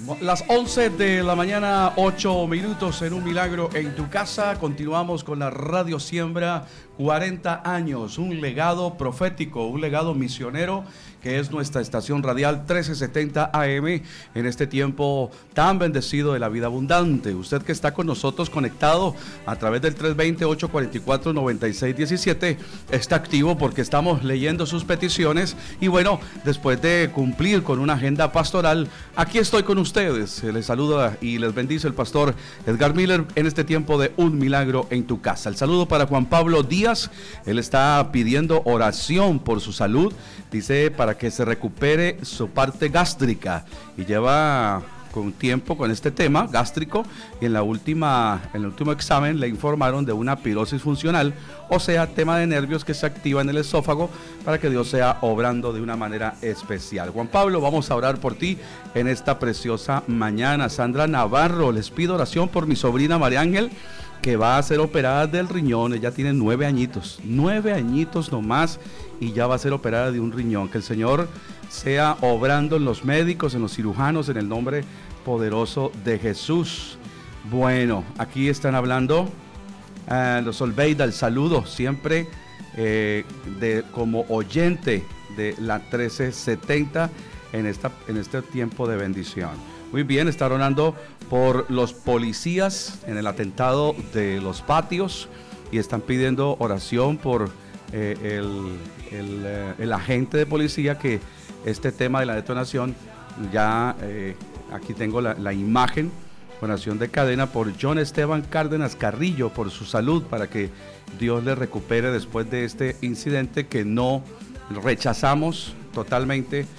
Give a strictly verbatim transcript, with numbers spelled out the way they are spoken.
Las once de la mañana, ocho minutos en Un Milagro en tu casa. Continuamos con la Radio Siembra, cuarenta años, un legado profético, un legado misionero, que es nuestra estación radial trece setenta A M en este tiempo tan bendecido de la vida abundante. Usted que está con nosotros conectado a través del tres dos cero, ocho cuatro cuatro, nueve seis uno siete está activo porque estamos leyendo sus peticiones y bueno, después de cumplir con una agenda pastoral, aquí estoy con ustedes. Les saluda y les bendice el pastor Edgar Miller en este tiempo de Un Milagro en tu casa. El saludo para Juan Pablo Díaz. Él está pidiendo oración por su salud, dice, para que se recupere su parte gástrica, y lleva con tiempo con este tema gástrico, y en la última en el último examen le informaron de una pirosis funcional, o sea, tema de nervios que se activa en el esófago, para que Dios sea obrando de una manera especial. Juan Pablo, vamos a orar por ti en esta preciosa mañana. Sandra Navarro, les pido oración por mi sobrina María Ángel, que va a ser operada del riñón. Ella tiene nueve añitos, nueve añitos nomás, y ya va a ser operada de un riñón. Que el Señor sea obrando en los médicos, en los cirujanos, en el nombre poderoso de Jesús. Bueno, aquí están hablando uh, los Olveida, el saludo siempre eh, de, como oyente de la trece setenta en, esta, en este tiempo de bendición. Muy bien, están orando por los policías en el atentado de los patios y están pidiendo oración por eh, el, el, eh, el agente de policía, que este tema de la detonación, ya eh, aquí tengo la, la imagen, oración de cadena por John Esteban Cárdenas Carrillo, por su salud, para que Dios le recupere después de este incidente que no rechazamos totalmente.